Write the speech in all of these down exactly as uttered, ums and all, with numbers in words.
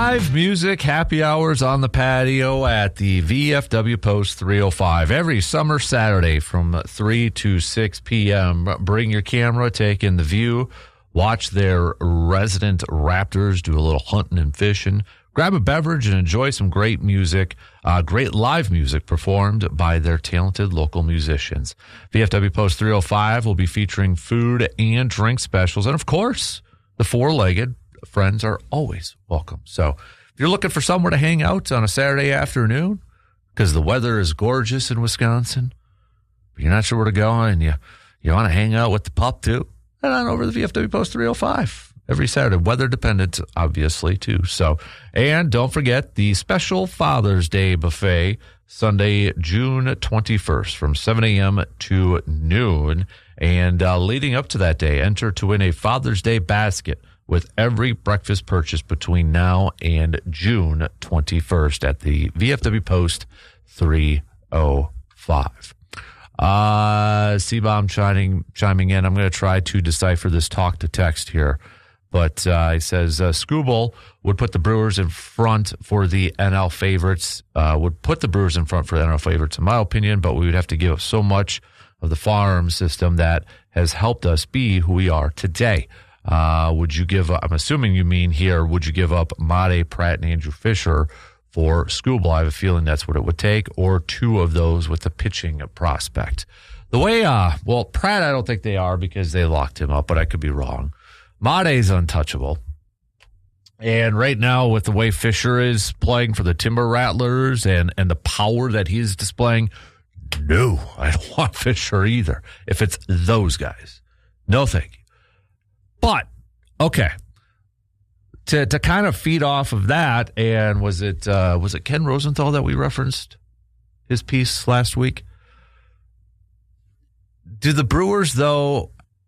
Live music happy hours on the patio at the V F W Post three oh five every summer Saturday from three to six p.m. Bring your camera, take in the view, watch their resident Raptors do a little hunting and fishing, grab a beverage and enjoy some great music, uh, great live music performed by their talented local musicians. V F W Post three oh five will be featuring food and drink specials, and of course, the four-legged friends are always welcome. So if you're looking for somewhere to hang out on a Saturday afternoon because the weather is gorgeous in Wisconsin, but you're not sure where to go and you, you want to hang out with the pup too, head on over to the V F W Post three oh five every Saturday. Weather dependent, obviously, too. So, and don't forget the special Father's Day buffet Sunday, June twenty-first from seven a.m. to noon. And uh, leading up to that day, enter to win a Father's Day basket with every breakfast purchase between now and June twenty-first at the V F W Post three oh five. Uh, C-Bomb chiming, chiming in. I'm going to try to decipher this talk to text here. But uh, he says, uh, Scooble would put the Brewers in front for the N L favorites, uh, would put the Brewers in front for the N L favorites, in my opinion, but we would have to give up so much of the farm system that has helped us be who we are today. Uh, would you give up, I'm assuming you mean here, would you give up Made, Pratt, and Andrew Fisher for Scooble? I have a feeling that's what it would take, or two of those with the pitching prospect. The way, uh, well, Pratt, I don't think they are because they locked him up, but I could be wrong. Made's untouchable. And right now, with the way Fisher is playing for the Timber Rattlers and, and the power that he's displaying, no, I don't want Fisher either. If it's those guys, no thank you. But, okay, to to kind of feed off of that, and was it uh, was it Ken Rosenthal that we referenced his piece last week? Do the Brewers, though,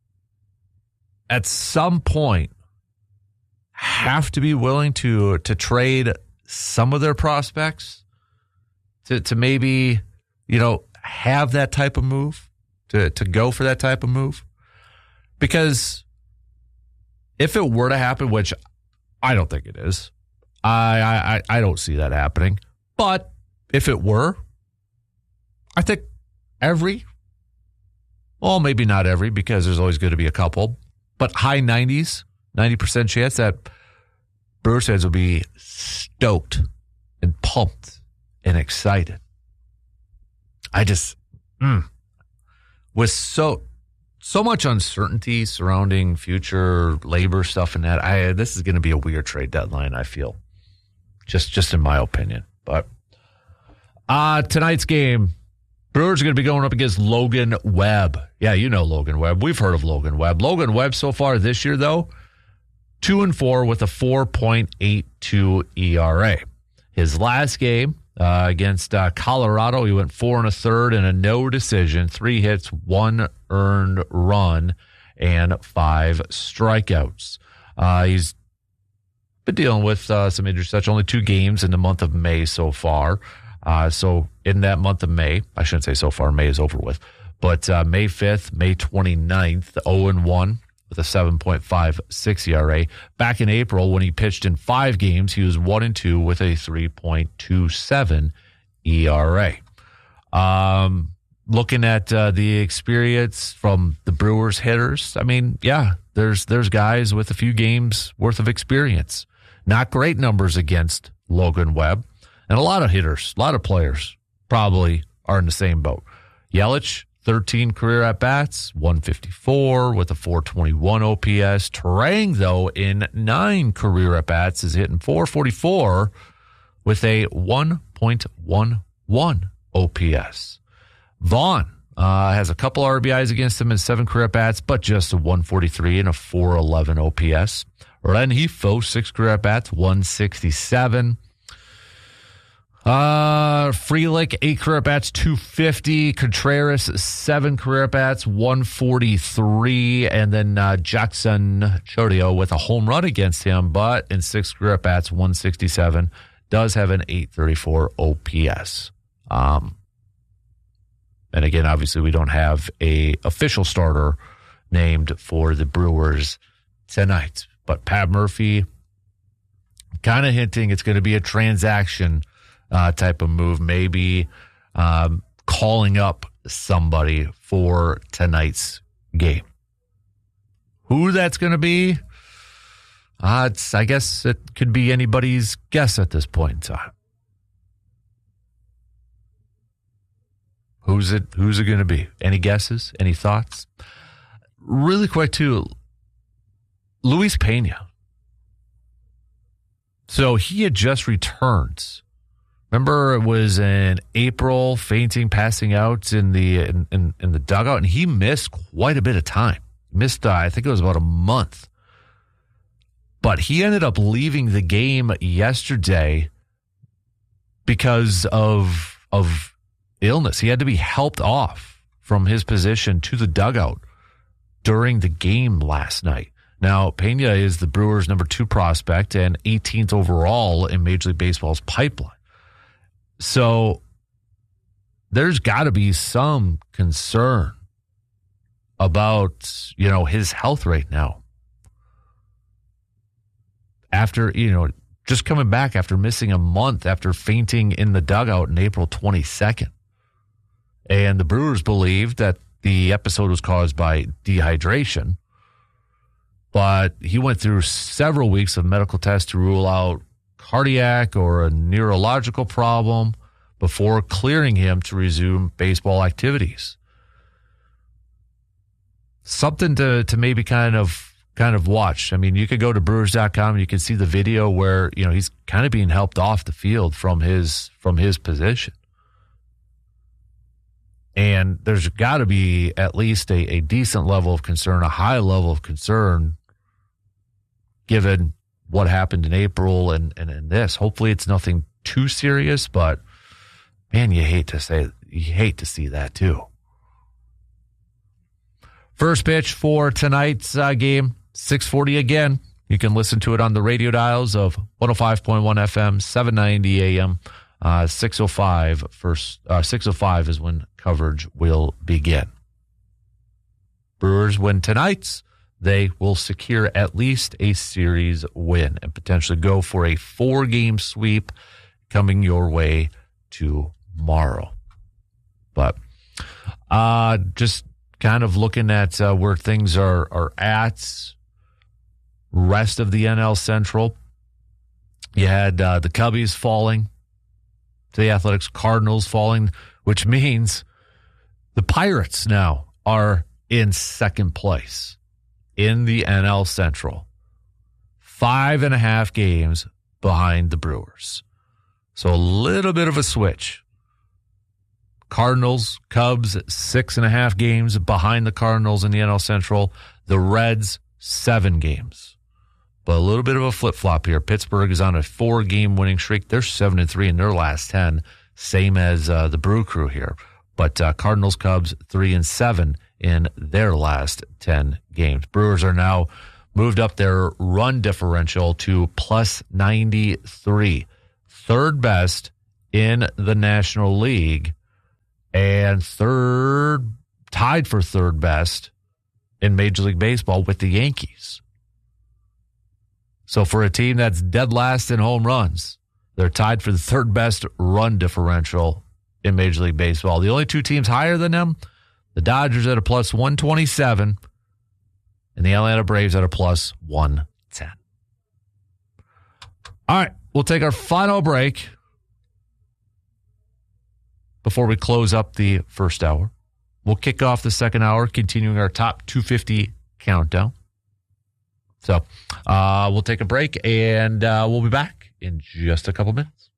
at some point have to be willing to to trade some of their prospects to to maybe, you know, have that type of move, to to go for that type of move? Because if it were to happen, which I don't think it is, I I I don't see that happening. But if it were, I think every, well, maybe not every, because there's always going to be a couple, but high nineties, ninety percent chance that Brewers fans will be stoked and pumped and excited. I just, mm, with so so much uncertainty surrounding future labor stuff and that, I this is going to be a weird trade deadline, I feel. Just just in my opinion. But uh, tonight's game, Brewers are going to be going up against Logan Webb. Yeah, you know Logan Webb. We've heard of Logan Webb. Logan Webb so far this year, though, two and four with a four point eight two E R A. His last game uh, against uh, Colorado, he went four and a third and a no decision, three hits, one earned run, and five strikeouts. Uh, he's been dealing with uh, some injuries, such only two games in the month of May so far. Uh, so in that month of May, I shouldn't say so far, May is over with, but uh, May fifth, May twenty-ninth, oh and one with a seven point five six E R A. Back in April, when he pitched in five games, he was one and two with a three point two seven E R A. Um, looking at uh, the experience from the Brewers hitters, I mean, yeah, there's there's guys with a few games worth of experience. Not great numbers against Logan Webb. And a lot of hitters, a lot of players probably are in the same boat. Yelich, thirteen career at-bats, one fifty-four with a four twenty-one O P S. Terang, though, in nine career at-bats is hitting four forty-four with a one point one one O P S. Vaughn uh, has a couple R B Is against him in seven career at-bats, but just a one forty-three and a four eleven O P S. Rengifo, six career at-bats, one sixty-seven. Uh, Frelick, eight career at-bats, two fifty. Contreras, seven career at-bats, one forty-three. And then uh, Jackson Chodio with a home run against him, but in six career at-bats, one sixty-seven. Does have an eight thirty-four O P S. Um, and again, obviously, we don't have a official starter named for the Brewers tonight. But Pat Murphy kind of hinting it's going to be a transaction uh, type of move, maybe um, calling up somebody for tonight's game. Who that's going to be, uh, it's, I guess it could be anybody's guess at this point in time. Who's it? Who's it going to be? Any guesses? Any thoughts? Really quick, too, Luis Pena. So he had just returned. Remember, it was in April, fainting, passing out in the in, in, in the dugout, and he missed quite a bit of time. Missed, uh, I think it was about a month. But he ended up leaving the game yesterday because of of illness. He had to be helped off from his position to the dugout during the game last night. Now, Pena is the Brewers' number two prospect and eighteenth overall in Major League Baseball's pipeline. So there's got to be some concern about, you know, his health right now. After, you know, just coming back after missing a month after fainting in the dugout on April twenty-second. And the Brewers believe that the episode was caused by dehydration. But he went through several weeks of medical tests to rule out cardiac or a neurological problem before clearing him to resume baseball activities. Something to, to maybe kind of kind of watch. I mean, you could go to Brewers dot com and you can see the video where, you know, he's kind of being helped off the field from his from his position. And there's got to be at least a, a decent level of concern, a high level of concern, given what happened in April and, and, and this. Hopefully it's nothing too serious, but man, you hate to say you hate to see that too. First pitch for tonight's uh, game, six forty again. You can listen to it on the radio dials of one oh five point one F M, seven ninety A M. Uh, six oh five first, uh, six oh five is when coverage will begin. Brewers win tonight, they will secure at least a series win and potentially go for a four-game sweep coming your way tomorrow. But uh, just kind of looking at uh, where things are, are at, rest of the N L Central, you had uh, the Cubbies falling to the Athletics, Cardinals falling, which means the Pirates now are in second place in the N L Central. Five and a half games behind the Brewers. So a little bit of a switch. Cardinals, Cubs, six and a half games behind the Cardinals in the N L Central. The Reds, seven games. But a little bit of a flip-flop here. Pittsburgh is on a four-game winning streak. They're seven and three in their last ten, same as uh, the Brew Crew here. But uh, Cardinals, Cubs, three and seven in their last ten games. Brewers are now moved up their run differential to plus ninety-three, third best in the National League, and third, tied for third best in Major League Baseball with the Yankees. So for a team that's dead last in home runs, they're tied for the third best run differential in Major League Baseball. The only two teams higher than them, the Dodgers at a plus one twenty-seven and the Atlanta Braves at a plus one ten. All right, we'll take our final break before we close up the first hour. We'll kick off the second hour, continuing our top two fifty countdown. So uh, we'll take a break, and uh, we'll be back in just a couple minutes.